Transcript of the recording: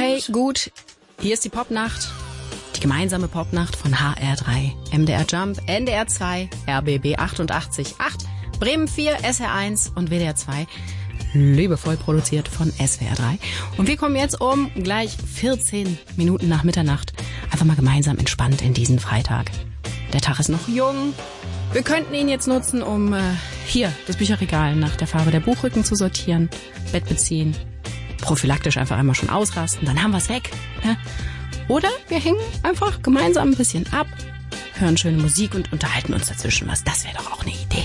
Okay, gut. Hier ist die Popnacht. Die gemeinsame Popnacht von HR3, MDR Jump, NDR 2, RBB 88.8, Bremen 4, SR 1 und WDR 2. Liebevoll produziert von SWR 3. Und wir kommen jetzt um gleich 14 Minuten nach Mitternacht einfach mal gemeinsam entspannt in diesen Freitag. Der Tag ist noch jung. Wir könnten ihn jetzt nutzen, um hier das Bücherregal nach der Farbe der Buchrücken zu sortieren, Bett beziehen, prophylaktisch einfach einmal schon ausrasten, dann haben wir es weg. Ne? Oder wir hängen einfach gemeinsam ein bisschen ab, hören schöne Musik und unterhalten uns dazwischen was. Das wäre doch auch eine Idee.